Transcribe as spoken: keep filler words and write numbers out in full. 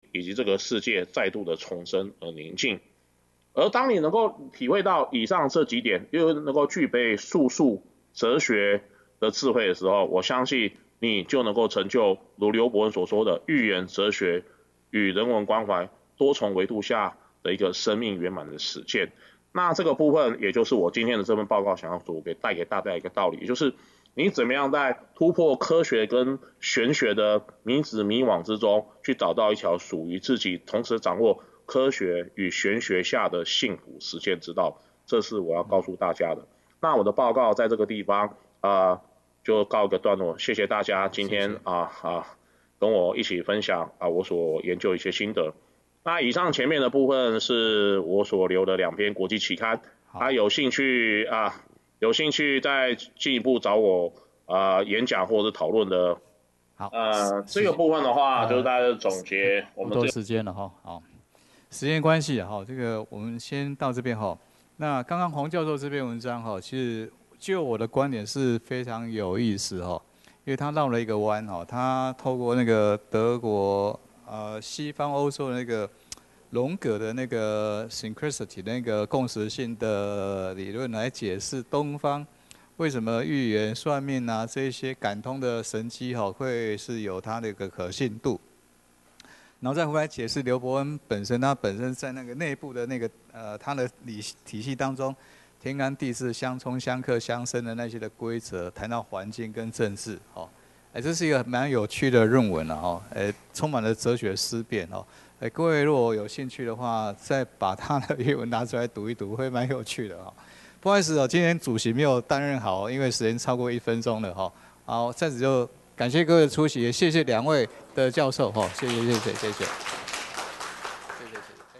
以及这个世界再度的重生而宁静。而当你能够体会到以上这几点，又能够具备术数、哲学的智慧的时候，我相信你就能够成就如刘伯温所说的寓言哲学与人文关怀多重维度下的一个生命圆满的实践。那这个部分，也就是我今天的这份报告想要所给带给大家一个道理，也就是你怎么样在突破科学跟玄学的迷子迷惘之中，去找到一条属于自己，同时掌握科学与玄学下的幸福实践之道。这是我要告诉大家的。那我的报告在这个地方啊、呃、就告一个段落，谢谢大家今天啊啊跟我一起分享啊我所研究一些心得。那以上前面的部分是我所留的两篇国际期刊，啊有兴趣啊有兴趣再进一步找我啊、呃、演讲或者讨论的。 好， 呃，这个部分的话， 呃、 就是大家总结我们不多时间了哈，好，时间关系哈，这个我们先到这边哈。那刚刚黄教授这篇文章哈，其实就我的观点是非常有意思哈，因为他绕了一个弯哈，他透过那个德国呃西方欧洲的那个荣格的那个 synchronicity 那个共识性的理论来解释东方为什么预言、算命啊这一些感通的神迹哈会是有它的一个可信度。然后再回来解释刘伯温本身，他本身在那个内部的那个呃他的理体系当中，天干地支相冲、相克、相生的那些的规则，谈到环境跟政治，哦，哎，这是一个蛮有趣的论文了哦，哎，充满了哲学思辨哦，哎，各位如果有兴趣的话，再把他的原文拿出来读一读，会蛮有趣的哦。不好意思哦，今天主席没有担任好，因为时间超过一分钟了哈。好，在此就感谢各位的出席，也谢谢两位的教授哈，谢谢谢谢谢谢，谢谢谢谢。